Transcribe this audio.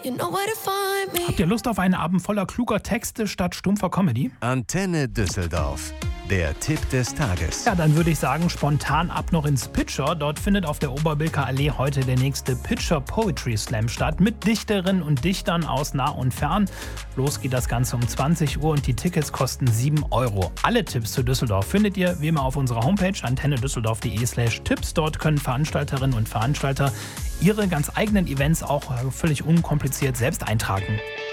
Habt ihr Lust auf einen Abend voller kluger Texte statt stumpfer Comedy? Antenne Düsseldorf. Der Tipp des Tages. Ja, dann würde ich sagen, spontan ab noch ins Pitcher. Dort findet auf der Oberbilker Allee heute der nächste Pitcher Poetry Slam statt mit Dichterinnen und Dichtern aus nah und fern. Los geht das Ganze um 20 Uhr und die Tickets kosten 7 €. Alle Tipps zu Düsseldorf findet ihr wie immer auf unserer Homepage antennedüsseldorf.de/Tipps. Dort können Veranstalterinnen und Veranstalter ihre ganz eigenen Events auch völlig unkompliziert selbst eintragen.